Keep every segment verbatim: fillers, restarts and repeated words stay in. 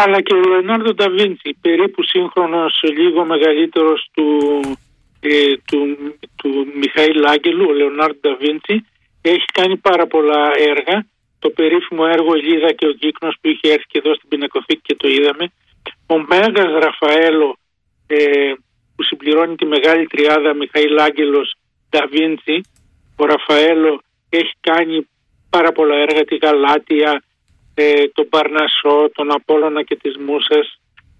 αλλά και ο Λεωνάρντο Νταβίντσι, περίπου σύγχρονος, λίγο μεγαλύτερος του, ε, του, του Μιχαήλ Άγγελου. Ο Λεωνάρντο Νταβίντσι έχει κάνει πάρα πολλά έργα. Το περίφημο έργο «Ελίδα και ο Κύκνος» που είχε έρθει και εδώ στην Πινακοθήκη και το είδαμε. Ο Μέγας Ραφαέλο, ε, που συμπληρώνει τη μεγάλη τριάδα Μιχαήλ Άγγελος Νταβίντσι. Ο Ραφαέλο έχει κάνει πάρα πολλά έργα, τη Γαλάτια, ε, τον Παρνασσό, τον Απόλλωνα και τις Μούσες.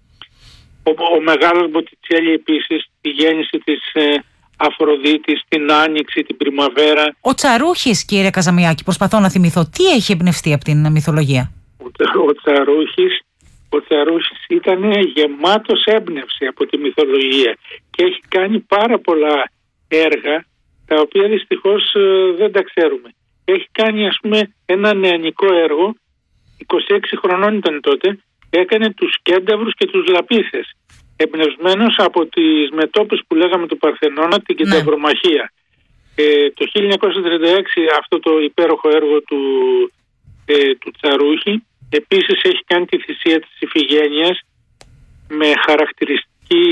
Ο, ο μεγάλος Μποτιτσέλη επίσης, τη γέννηση της ε, Αφροδίτης, την Άνοιξη, την Πριμαβέρα. Ο Τσαρούχης, κύριε Καζαμιάκη, προσπαθώ να θυμηθώ, τι έχει εμπνευστεί από την μυθολογία? Ο, ο Τσαρούχης Ο Τσαρούχης ήταν γεμάτος έμπνευση από τη μυθολογία και έχει κάνει πάρα πολλά έργα τα οποία δυστυχώς ε, δεν τα ξέρουμε. Έχει κάνει, ας πούμε, ένα νεανικό έργο, είκοσι έξι χρονών ήταν τότε, έκανε τους Κένταβρους και τους Λαπίθες, εμπνευσμένος από τις μετώπες που λέγαμε του Παρθενώνα, την Κενταβρομαχία. Ναι. Ε, το χίλια εννιακόσια τριάντα έξι αυτό το υπέροχο έργο του, ε, του Τσαρούχη. Επίσης έχει κάνει τη θυσία της Ιφηγένειας με χαρακτηριστική,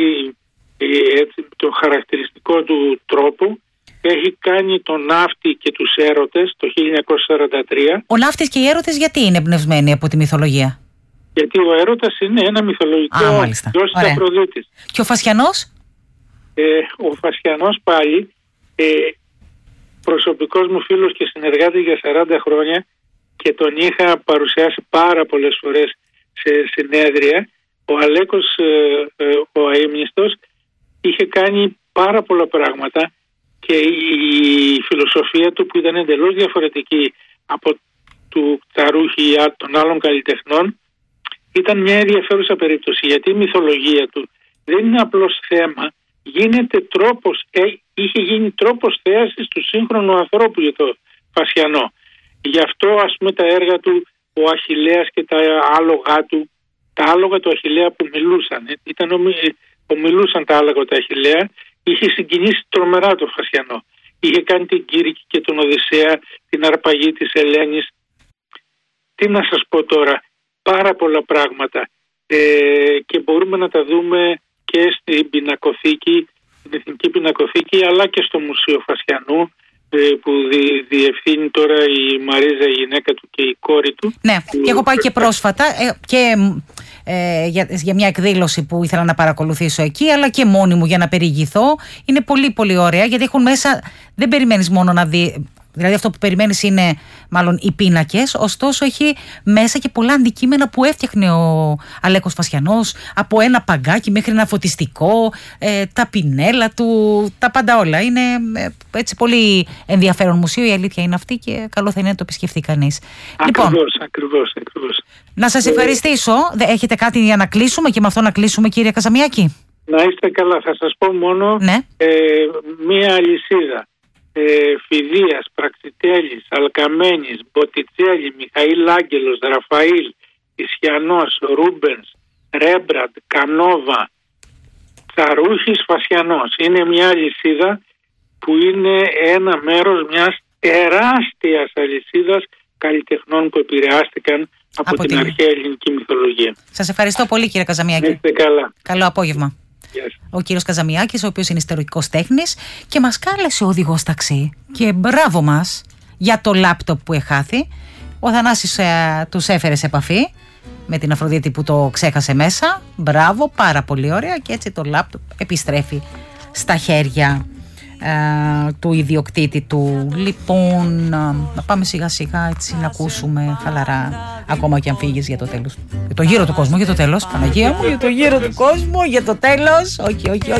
έτσι, το χαρακτηριστικό του τρόπο. Έχει κάνει τον Ναύτη και τους Έρωτες το χίλια εννιακόσια σαράντα τρία. Ο Ναύτης και οι Έρωτες γιατί είναι εμπνευσμένοι από τη μυθολογία? Γιατί ο Έρωτας είναι ένα μυθολογικό γιος της Αφροδίτης. Και ο Φασιανός? Ε, ο Φασιανός πάλι, ε, προσωπικός μου φίλος και συνεργάτης για σαράντα χρόνια, και τον είχα παρουσιάσει πάρα πολλές φορές σε συνέδρια. Ο Αλέκος, ε, ε, ο αείμνηστος, είχε κάνει πάρα πολλά πράγματα και η φιλοσοφία του, που ήταν εντελώς διαφορετική από του Τσαρούχη ή των άλλων καλλιτεχνών, ήταν μια ενδιαφέρουσα περίπτωση, γιατί η μυθολογία του δεν είναι απλώς θέμα, γίνεται τρόπος, ε, είχε γίνει τρόπος θέασης του σύγχρονου ανθρώπου για το Φασιανό. Γι' αυτό, ας πούμε, τα έργα του, ο Αχιλλέας και τα άλογα του, τα άλογα του Αχιλλέα που μιλούσαν, ήταν ομι, ομιλούσαν τα άλογα του Αχιλλέα, είχε συγκινήσει τρομερά το Φασιανό. Είχε κάνει την Κήρυκη και τον Οδυσσέα, την αρπαγή της Ελένης. Τι να σας πω τώρα, πάρα πολλά πράγματα, ε, και μπορούμε να τα δούμε και στην Πινακοθήκη, στην Εθνική Πινακοθήκη, αλλά και στο Μουσείο Φασιανού, που δι, διευθύνει τώρα η Μαρίζα, η γυναίκα του, και η κόρη του. Ναι, και έχω πάει και πρόσφατα ε, και ε, για, για μια εκδήλωση που ήθελα να παρακολουθήσω εκεί, αλλά και μόνη μου για να περιηγηθώ. Είναι πολύ πολύ ωραία, γιατί έχουν μέσα, δεν περιμένεις μόνο να δει, δηλαδή αυτό που περιμένεις είναι μάλλον οι πίνακες, ωστόσο έχει μέσα και πολλά αντικείμενα που έφτιαχνε ο Αλέκος Φασιανός, από ένα παγκάκι μέχρι ένα φωτιστικό, ε, τα πινέλα του, τα πάντα όλα. Είναι ε, έτσι πολύ ενδιαφέρον μουσείο, η αλήθεια είναι αυτή, και καλό θα είναι να το επισκεφτεί κανείς. Ακριβώς, Λοιπόν, ακριβώς, ακριβώς. να σας ευχαριστήσω. Έχετε κάτι για να κλείσουμε και με αυτό να κλείσουμε, κύριε Καζαμιάκη? Να είστε καλά, θα σας πω μόνο ναι. ε, μία αλυσίδα. Ε, Φιδίας, Πραξιτέλης, Αλκαμένης, Μποτιτσέλη, Μιχαήλ Άγγελος, Ραφαήλ, Ισιανός, Ρούμπενς, Ρέμπραντ, Κανόβα, Τσαρούχης, Φασιανός. Είναι μια αλυσίδα που είναι ένα μέρος μιας τεράστιας αλυσίδας καλλιτεχνών που επηρεάστηκαν από, από την, την αρχαία ελληνική μυθολογία. Σας ευχαριστώ πολύ, κύριε Καζαμιάκη. Είστε καλά. Καλό απόγευμα. Yes. Ο κύριος Καζαμιάκης, ο οποίος είναι ιστορικός τέχνης και μας κάλεσε οδηγός ταξί, και μπράβο μας για το λάπτοπ που εχάθη. Ο Θανάσης ε, τους έφερε σε επαφή με την Αφροδίτη που το ξέχασε μέσα. Μπράβο, πάρα πολύ ωραία, και έτσι το λάπτοπ επιστρέφει στα χέρια ε, του ιδιοκτήτη του. Λοιπόν, ε, να πάμε σιγά σιγά έτσι να ακούσουμε χαλαρά, ακόμα και αν φύγεις, για το τέλος, για το γύρο του κόσμου, για το τέλος, Παναγία μου, για το γύρο του κόσμου, για το τέλος, όχι, όχι, όχι.